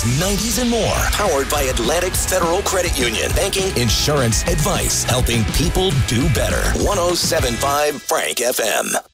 80s, 90s, and more. Powered by Atlantic Federal Credit Union. Banking, insurance, advice, helping people do better. 107.5 Frank FM.